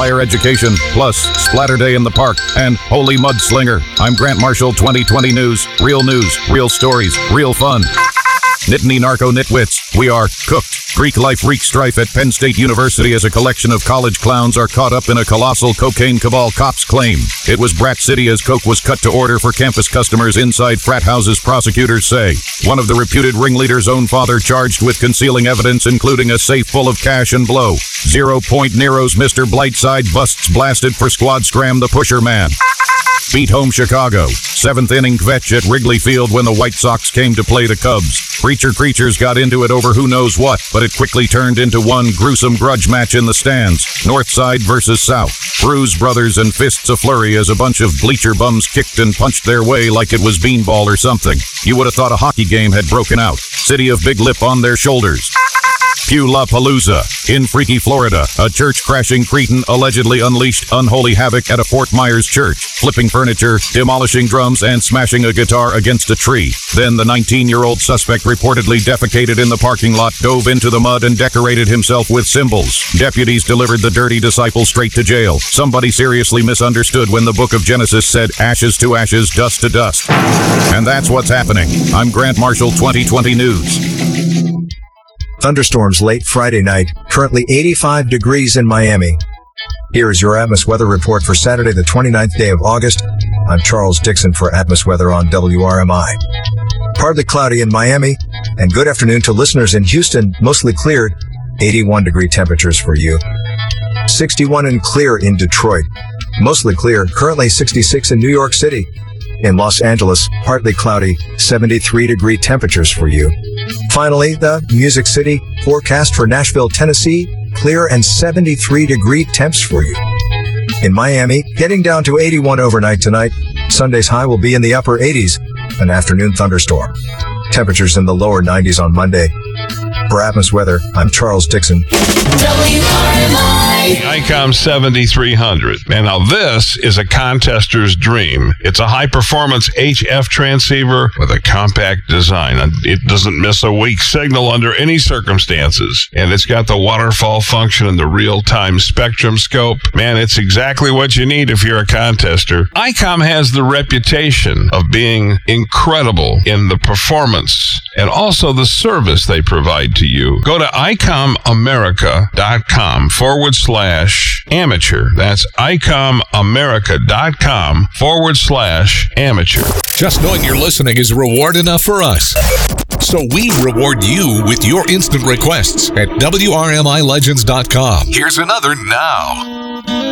fire education, plus Splatter Day in the park, and Holy Mudslinger. I'm Grant Marshall, 2020 News, real stories, real fun. Nittany Narco Nitwits, we are cooked. Greek life wreaks strife at Penn State University as a collection of college clowns are caught up in a colossal cocaine cabal, cops claim. It was Brat City as coke was cut to order for campus customers inside frat houses, prosecutors say. One of the reputed ringleader's own father charged with concealing evidence, including a safe full of cash and blow. 0 Point Nero's Mr. Blightside busts blasted for squad scram the pusher man. Beat home Chicago. 7th inning kvetch at Wrigley Field when the White Sox came to play the Cubs. Preacher creatures got into it over who knows what, but it quickly turned into one gruesome grudge match in the stands. North side versus South. Bruise brothers and fists a flurry as a bunch of bleacher bums kicked and punched their way like it was beanball or something. You would have thought a hockey game had broken out. City of Big Lip on their shoulders. Pew-La-Palooza. In Freaky, Florida, a church-crashing cretin allegedly unleashed unholy havoc at a Fort Myers church, flipping furniture, demolishing drums, and smashing a guitar against a tree. Then the 19-year-old suspect reportedly defecated in the parking lot, dove into the mud, and decorated himself with symbols. Deputies delivered the dirty disciple straight to jail. Somebody seriously misunderstood when the book of Genesis said, ashes to ashes, dust to dust. And that's what's happening. I'm Grant Marshall, 2020 News. Thunderstorms late Friday night, currently 85 degrees in Miami. Here is your Atmos weather report for Saturday, the 29th day of August. I'm Charles Dixon for Atmos Weather on WRMI. Partly cloudy in Miami, and good afternoon to listeners in Houston, mostly clear, 81 degree temperatures for you. 61 and clear in Detroit, mostly clear, currently 66 in New York City. In Los Angeles, partly cloudy, 73 degree temperatures for you. Finally, the Music City forecast for Nashville, Tennessee, clear and 73 degree temps for you. In Miami, getting down to 81 overnight tonight. Sunday's high will be in the upper 80s, an afternoon thunderstorm. Temperatures in the lower 90s on Monday. For Atmos Weather, I'm Charles Dixon. WRMI. ICOM 7300. And now this is a contester's dream. It's a high-performance HF transceiver with a compact design. It doesn't miss a weak signal under any circumstances. And it's got the waterfall function and the real-time spectrum scope. Man, it's exactly what you need if you're a contester. ICOM has the reputation of being incredible in the performance and also the service they provide to you. Go to ICOMAmerica.com/amateur. That's ICOMAmerica.com/amateur. Just knowing you're listening is reward enough for us. So we reward you with your instant requests at WRMILegends.com. Here's another now.